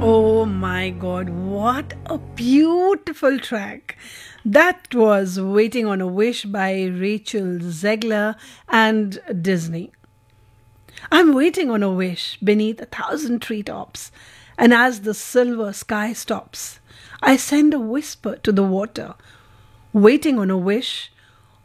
Oh my god, what a beautiful track! That was Waiting on a Wish by Rachel Zegler and Disney. I'm waiting on a wish beneath 1,000 treetops, and as the silver sky stops, I send a whisper to the water, waiting on a wish